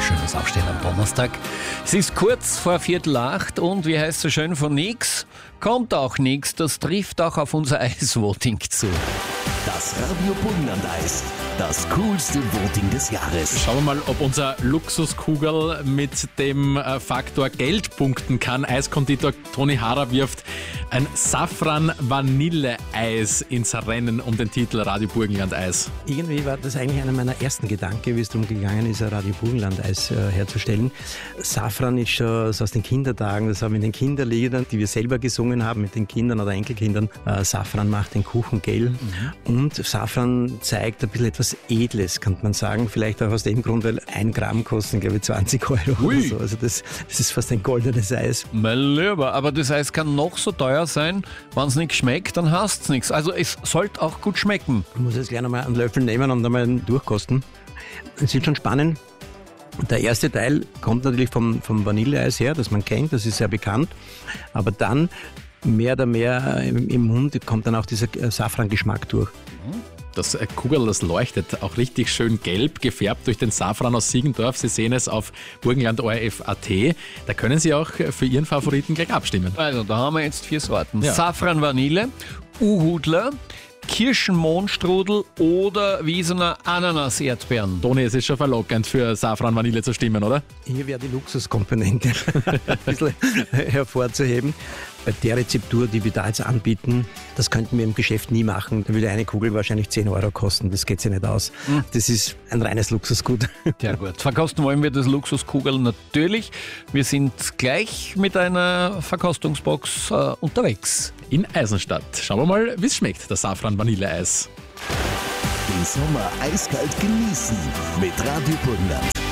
Schönes Aufstehen am Donnerstag. Es ist kurz vor 7:45 und wie heißt so schön, von nix kommt auch nichts. Das trifft auch auf unser Eisvoting zu. Das Radio Burgenland-Eis. Das coolste Voting des Jahres. Schauen wir mal, ob unser Luxuskugel mit dem Faktor Geld punkten kann. Eiskonditor Toni Harrer wirft ein Safran-Vanille-Eis ins Rennen um den Titel Radio Burgenland-Eis. Irgendwie war das eigentlich einer meiner ersten Gedanken, wie es darum gegangen ist, ein Radio Burgenland-Eis herzustellen. Safran ist schon so aus den Kindertagen, das haben wir in den Kinderliedern, die wir selber gesungen haben mit den Kindern oder Enkelkindern. Safran macht den Kuchen gel. Und Safran zeigt ein bisschen etwas Edles, kann man sagen. Vielleicht auch aus dem Grund, weil 1 Gramm kosten, glaube ich, 20 € oder so. Also das ist fast ein goldenes Eis. Mein Lieber, aber das Eis kann noch so teuer sein, wenn es nicht schmeckt, dann hast es nichts. Also es sollte auch gut schmecken. Ich muss jetzt gleich nochmal einen Löffel nehmen und einmal durchkosten. Es ist schon spannend. Der erste Teil kommt natürlich vom Vanilleeis her, das man kennt, das ist sehr bekannt. Aber dann mehr oder mehr im Mund kommt dann auch dieser Safran-Geschmack durch. Das Kugel, das leuchtet auch richtig schön gelb, gefärbt durch den Safran aus Siegendorf. Sie sehen es auf burgenland.orf.at. Da können Sie auch für Ihren Favoriten gleich abstimmen. Also da haben wir jetzt 4 Sorten. Ja. Safran Vanille, Uhudler, Kirschenmohnstrudel oder Wiesener Ananas-Erdbeeren. Toni, es ist schon verlockend für Safran Vanille zu stimmen, oder? Hier wäre die Luxuskomponente ein bisschen hervorzuheben. Bei der Rezeptur, die wir da jetzt anbieten, das könnten wir im Geschäft nie machen. Da würde eine Kugel wahrscheinlich 10 € kosten. Das geht sich nicht aus. Das ist ein reines Luxusgut. Sehr gut. Verkosten wollen wir das Luxuskugel natürlich. Wir sind gleich mit einer Verkostungsbox unterwegs. In Eisenstadt. Schauen wir mal, wie es schmeckt, das Safran Vanille-Eis. Den Sommer eiskalt genießen mit Radio Burgenland.